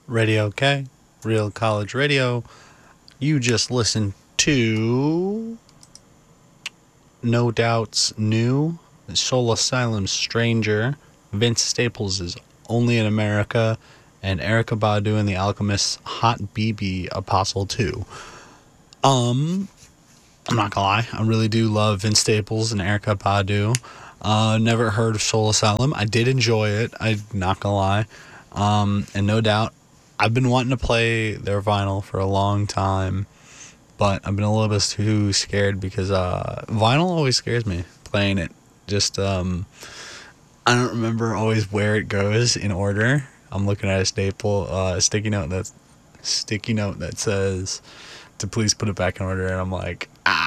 Radio K, Real College Radio. You just listened to No Doubt's new Soul Asylum Stranger, Vince Staples' is Only in America, and Erykah Badu and the Alchemist's Hot BB Apostle 2. I'm not gonna lie, I really do love Vince Staples and Erykah Badu. Never heard of Soul Asylum. I did enjoy it, I'm not gonna lie. And No Doubt, I've been wanting to play their vinyl for a long time, but I've been a little bit too scared because vinyl always scares me playing it. Just I don't remember always where it goes in order. I'm looking at a sticky note that says to please put it back in order, and I'm like,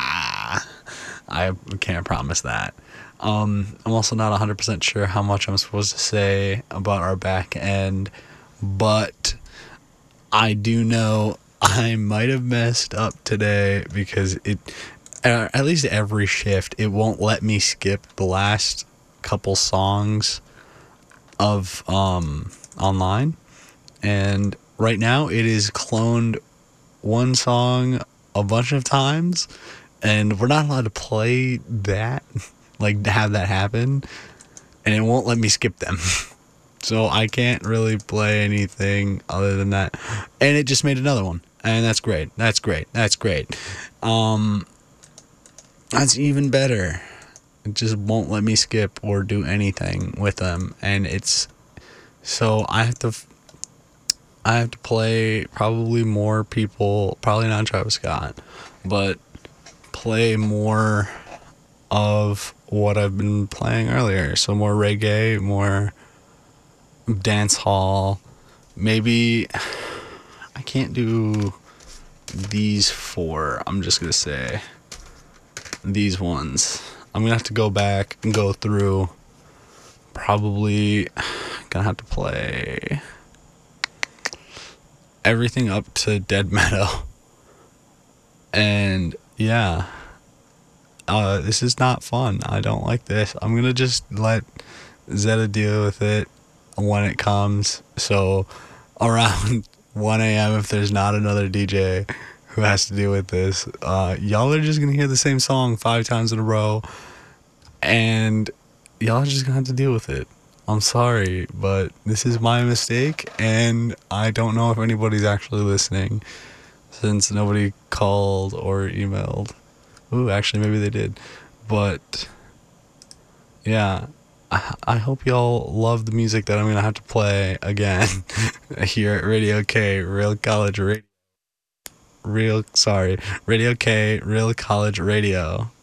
I can't promise that. I'm also not 100% sure how much I'm supposed to say about our back end, but I do know I might have messed up today because at least every shift, it won't let me skip the last couple songs of online, and right now it is cloned one song a bunch of times, and we're not allowed to play that, like have that happen, and it won't let me skip them. So I can't really play anything other than that, and it just made another one, and that's great. That's even better. It just won't let me skip or do anything with them, and it's so I have to play probably more people, probably not Travis Scott, but play more of what I've been playing earlier. So more reggae, more dance hall. Maybe I can't do these four. I'm just gonna say these ones. I'm gonna have to go back and go through. Probably gonna have to play everything up to Dead Meadow. And yeah, this is not fun. I don't like this. I'm gonna just let Zeta deal with it when it comes. So around 1 a.m. if there's not another DJ who has to deal with this, y'all are just gonna hear the same song 5 times in a row, and y'all are just gonna have to deal with it. I'm sorry, but this is my mistake, and I don't know if anybody's actually listening since nobody called or emailed. Ooh, actually maybe they did. But yeah, I hope y'all love the music that I'm gonna have to play again here at Radio K, Real College Radio. Radio K, Real College Radio.